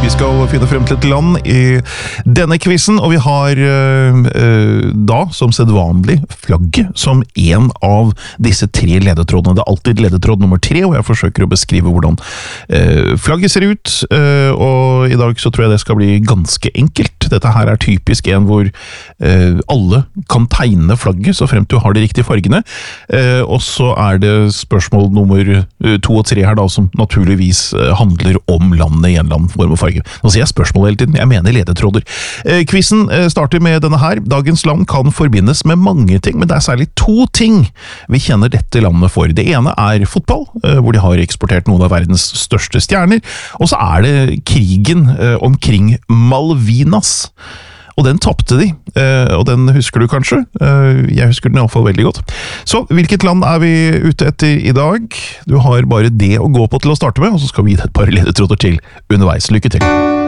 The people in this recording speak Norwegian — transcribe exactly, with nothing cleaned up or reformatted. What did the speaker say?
Vi skal finne frem til et land i denne quizen, og vi har uh, da, som sedvanlig, flagget som en av disse tre ledetrådene. Det er alltid ledetråd nummer tre, og jeg forsøker å beskrive hvordan uh, flagget ser ut, uh, og i dag så tror jeg det skal bli ganske enkelt. Dette her er typisk en hvor uh, alle kan tegne flagget, så fremt du har de riktige fargene, uh, og så er det spørsmål nummer uh, to og tre her da, som naturligvis uh, handler om landet i en land form og farge. Nå sier jeg spørsmål hele tiden, jeg mener ledetråder. Eh, quizen eh, starter med denne her. Dagens land kan forbindes med mange ting, men det er særlig to ting vi kjenner dette landet for. Det ene er fotball, eh, hvor de har eksportert noen av verdens største stjerner, og så er det krigen eh, omkring Malvinas. Og den tappte de, eh, og den husker du kanskje. Eh, jeg husker den i alle fall veldig godt. Så, hvilket land er vi ute etter i dag? Du har bare det å gå på til å starte med, og så skal vi gi deg et par ledetråder til underveis. Lykke til!